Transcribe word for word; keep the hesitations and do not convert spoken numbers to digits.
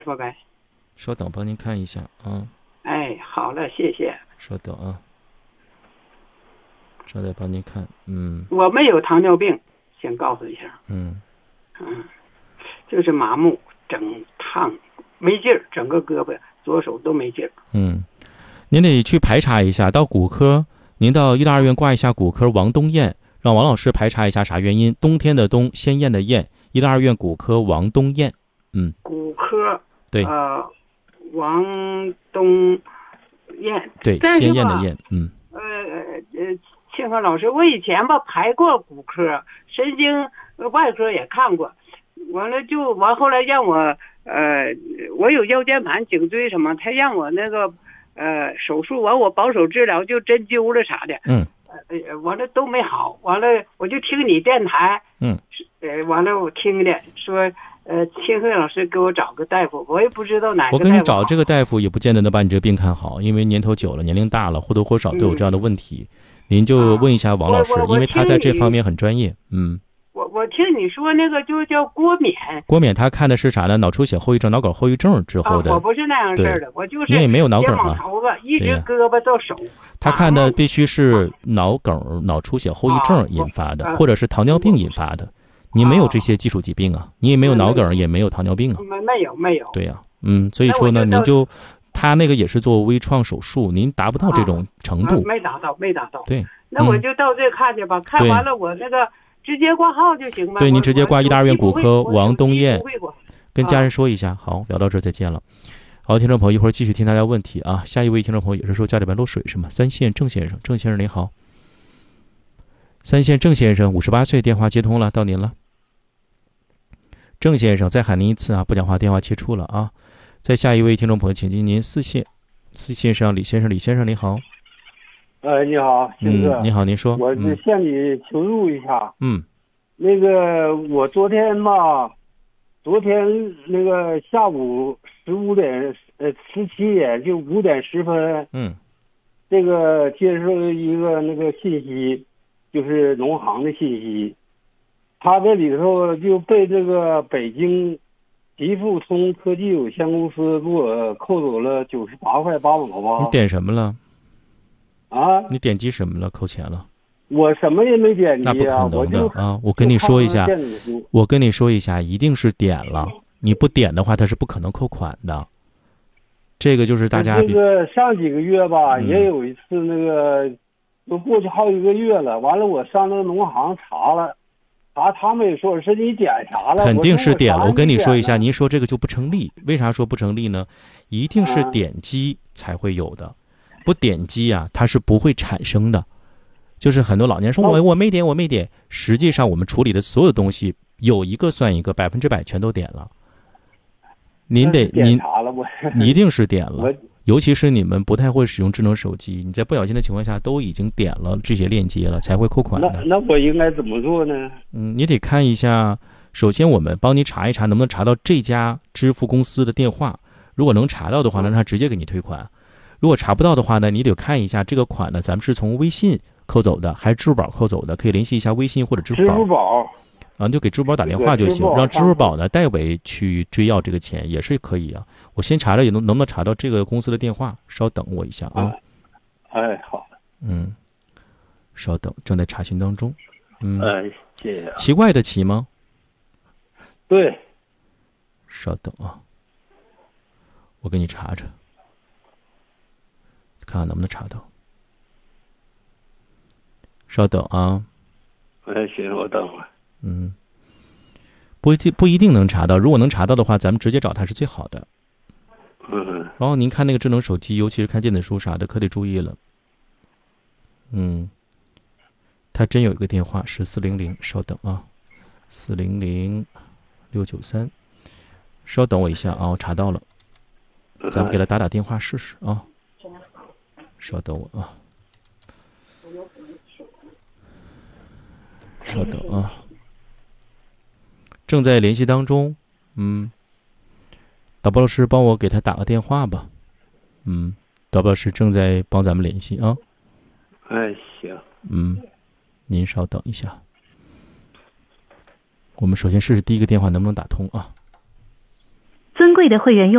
不该？ 稍等，帮您看一下啊。 哎，好了，谢谢。 稍等啊，稍等，帮您看。嗯我没有糖尿病，先告诉一下。 嗯嗯，就是麻木、整烫、没劲儿，整个胳膊、左手都没劲儿。 嗯，您得去排查一下，到骨科，您到医大二院挂一下骨科王东艳，让王老师排查一下啥原因。冬天的冬，鲜艳的艳，医大二院骨科王东艳。嗯， 骨科， 对呃，王东艳。 对， 但是吧， 鲜艳的艳。嗯呃呃，庆贺老师，我以前吧排过骨科，神经外科也看过，完了就完后来让我呃，我有腰间盘、颈椎什么，他让我那个呃手术完我保守治疗就针灸了啥的， 嗯呃完了都没好，完了我就听你电台， 嗯， 呃完了我听的说。呃，庆贺老师给我找个大夫，我也不知道哪个我给你大夫好。 找这个大夫也不见得能把你这个病看好，因为年头久了，年龄大了，或多或少都有这样的问题。您就问一下王老师， 我我我因为他在这听你方面很专业。嗯， 我我听你说那个就叫郭冕。 郭冕他看的是啥呢？脑出血后遗症、脑梗后遗症之后的。 啊，我不是那样事儿的，我就是你也没有脑梗啊， 肩膀头子一直对呀胳膊到手。 他看的必须是脑梗、脑出血后遗症引发的， 啊或者是糖尿病引发的。你没有这些基础疾病啊，你也没有脑梗，也没有糖尿病啊。 没没有没有。 对呀、嗯，所以说呢，您就他那个也是做微创手术，您达不到这种程度。 啊没达到，没达到。 对， 那我就到这看去吧，看完了我那个直接挂号就行吧。 对，您直接挂医大二院骨科王东艳，跟家人说一下。好，聊到这儿再见了。好，听众朋友，一会儿继续听大家问题啊。下一位听众朋友也是说家里边漏水是吗？三线郑先生，郑先生您好。三线郑先生，五十八岁，电话接通了，到您了。郑先生，再喊您一次啊，不讲话电话切出了啊。再下一位听众朋友，请进您四线，四线上李先生，李先生您好。 呃，你好，星哥、 嗯，你好，您说。 我是向你求助一下。 嗯。 那个，我昨天吧，昨天那个下午十五点，呃，十七点就五点十分。 嗯。 这个接受一个那个信息，就是农行的信息。他这里头就被这个北京极富通科技有限公司给我扣走了九十八块八毛八。 你点什么了？ 啊？ 你点击什么了？扣钱了？ 我什么也没点击啊！ 那不可能的啊！我跟你你说一下，我跟你说一下，一定是点了。你不点的话，它是不可能扣款的。这个就是大家这个上几个月吧，嗯、也有一次那个，都过去好几个月了。完了，我上那个农行查了。啊，他们也说是你点啥了？ 肯定是点了。我跟你说一下， 您您说这个就不成立。为啥说不成立呢？一定是点击才会有的，不点击啊，它是不会产生的。就是很多老年人说我我没点，我没点。实际上我们处理的所有东西有一个算一个，百分之百全都点了。您得您一定是点了。尤其是你们不太会使用智能手机，你在不小心的情况下都已经点了这些链接了，才会扣款的。 那那我应该怎么做呢？ 嗯，你得看一下。首先，我们帮你查一查，能不能查到这家支付公司的电话。如果能查到的话呢，让他直接给你退款。如果查不到的话呢，你得看一下这个款呢，咱们是从微信扣走的，还是支付宝扣走的？可以联系一下微信或者支付宝。 支付宝啊，你就给支付宝打电话就行，让支付宝呢代为去追要这个钱也是可以啊。我先查查，也能能不能查到这个公司的电话？稍等我一下啊。 哎，好。 嗯，稍等，正在查询当中。嗯， 哎，谢谢。 奇怪的奇吗？ 对。 稍等啊，我给你查查，看看能不能查到。稍等啊。 哎，行，我等会儿。 嗯，不一定不一定能查到，如果能查到的话，咱们直接找他是最好的。 嗯。 然后您看那个智能手机，尤其是看电子书啥的，可得注意了。嗯，他真有一个电话是四零零，稍等啊，四零零六九三，稍等我一下啊，我查到了，咱们给他打打电话试试啊。稍等我啊，稍等啊。正在联系当中。嗯，导播老师帮我给他打个电话吧。嗯，导播老师正在帮咱们联系啊。 哎，行。 嗯，您稍等一下。我们首先试试第一个电话能不能打通啊。 尊贵贵的会员用